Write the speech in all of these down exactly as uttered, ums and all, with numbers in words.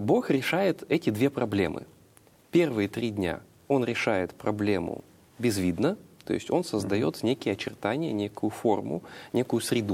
Бог решает эти две проблемы. Первые три дня Он решает проблему безвидно, то есть Он создает некие очертания, некую форму, некую среду.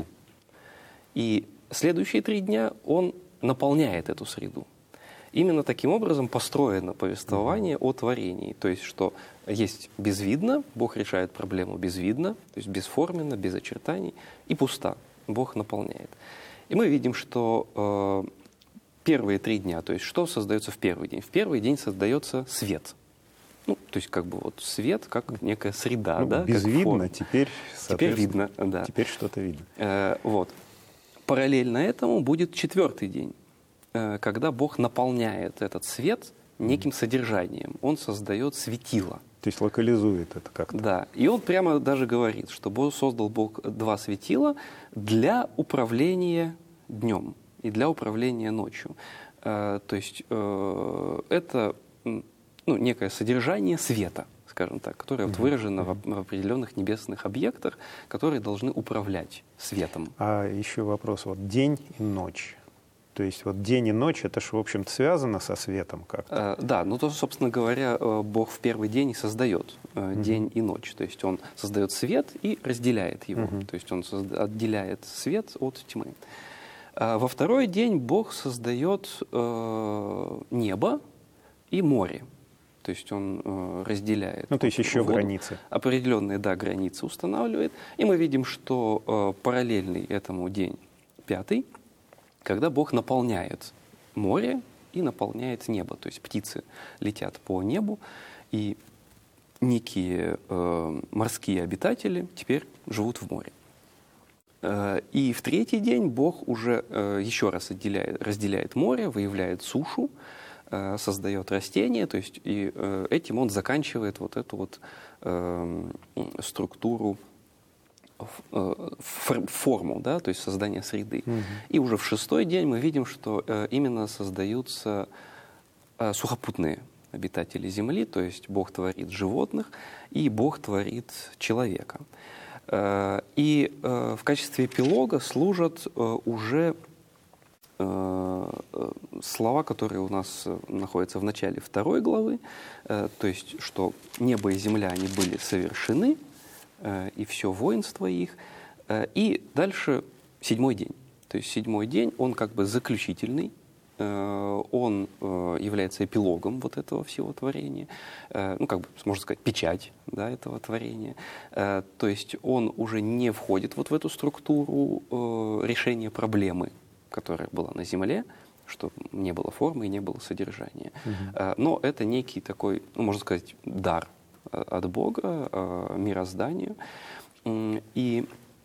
И следующие три дня Он наполняет эту среду. Именно таким образом построено повествование о творении. То есть, что есть безвидно, Бог решает проблему безвидно, то есть бесформенно, без очертаний, и пусто, Бог наполняет. И мы видим, что э, первые три дня, то есть что создается в первый день? В первый день создается свет. Ну, то есть как бы вот свет, как некая среда. Ну, да, безвидно, теперь, теперь видно. Да. Теперь что-то видно. Э, вот. Параллельно этому будет четвертый день, э, когда Бог наполняет этот свет неким содержанием. Он создает светило. То есть локализует это как-то. Да. И он прямо даже говорит, что Бог создал Бог два светила для управления днем и для управления ночью. Э, то есть э, это ну, некое содержание света, скажем так, которое вот выражено в, в определенных небесных объектах, которые должны управлять светом. А еще вопрос, вот день и ночь. То есть вот день и ночь, это же, в общем-то, связано со светом как-то. Э, да, ну то, собственно говоря, Бог в первый день и создает э, Mm-hmm. день и ночь. То есть Он создает свет и разделяет его. Mm-hmm. То есть Он созда- отделяет свет от тьмы. А во второй день Бог создает э, небо и море. То есть Он э, разделяет. Ну, то есть еще воду. границы. Определенные, да, границы устанавливает. И мы видим, что э, параллельный этому день пятый, когда Бог наполняет море и наполняет небо. То есть птицы летят по небу, и некие э, морские обитатели теперь живут в море. Э, и в третий день Бог уже э, еще раз отделяет, разделяет море, выявляет сушу, э, создает растения, то есть и э, этим Он заканчивает вот эту вот э, структуру, форму, да, то есть создание среды. Угу. И уже в шестой день мы видим, что э, именно создаются э, сухопутные обитатели земли, то есть Бог творит животных, и Бог творит человека. Э, и э, в качестве эпилога служат э, уже э, слова, которые у нас находятся в начале второй главы, э, то есть, что небо и земля, они были совершены, и все воинство их. И дальше седьмой день. То есть седьмой день, он как бы заключительный, он является эпилогом вот этого всего творения, ну, как бы, можно сказать, печать, да, этого творения. То есть он уже не входит вот в эту структуру решения проблемы, которая была на земле, что не было формы и не было содержания. Угу. Но это некий такой, ну, можно сказать, дар от Бога, мирозданию. И, и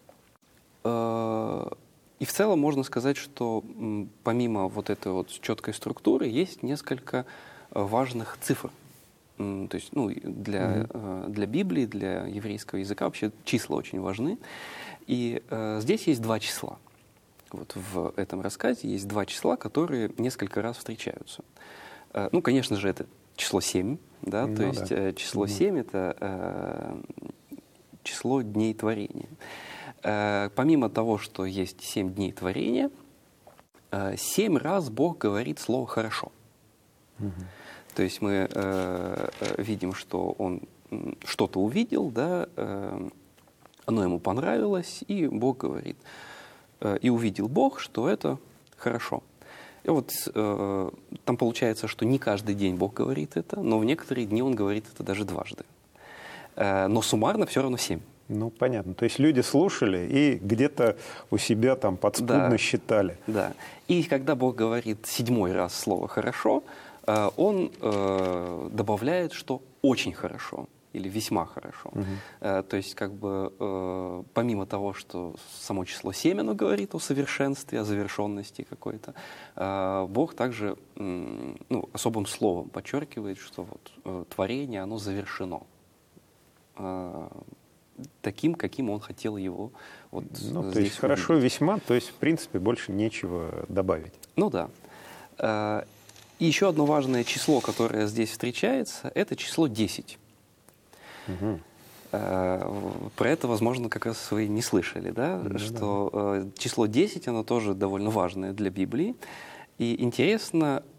в целом можно сказать, что помимо вот этой вот четкой структуры есть несколько важных цифр. То есть, ну, для, mm-hmm. для Библии, для еврейского языка вообще числа очень важны. И здесь есть два числа. Вот в этом рассказе есть два числа, которые несколько раз встречаются. Ну, конечно же, это число семь, да, ну, то есть да. э, число семь — это э, число дней творения. Э, помимо того, что есть семь дней творения, э, семь раз Бог говорит слово «хорошо». Угу. То есть мы э, видим, что Он что-то увидел, да, э, оно Ему понравилось, и Бог говорит, э, и увидел Бог, что это хорошо. И вот э, там получается, что не каждый день Бог говорит это, но в некоторые дни Он говорит это даже дважды. Э, но суммарно все равно семь. Ну, понятно. То есть люди слушали и где-то у себя там подспудно да, считали. Да. И когда Бог говорит седьмой раз слово «хорошо», э, Он э, добавляет, что «очень хорошо» или «весьма хорошо». Угу. Э, то есть, как бы, э, помимо того, что само число семь, оно говорит о совершенстве, о завершенности какой-то, э, Бог также э, ну, особым словом подчеркивает, что вот, э, творение, оно завершено э, таким, каким Он хотел его вот ну, здесь то есть, хорошо, увидеть. весьма, то есть, в принципе, больше нечего добавить. Ну да. Э, и еще одно важное число, которое здесь встречается, это число десять. Угу. Про это, возможно, как раз вы не слышали, да? Ну, что да. число десять, оно тоже довольно важное для Библии. И интересно,